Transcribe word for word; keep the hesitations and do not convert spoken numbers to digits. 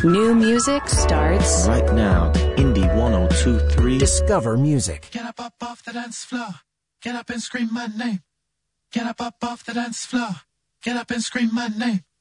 New music starts right now. Indie one oh two point three. Discover music. Get up, up off the dance floor. Get up and scream my name. Get up, up off the dance floor. Get up and scream my name.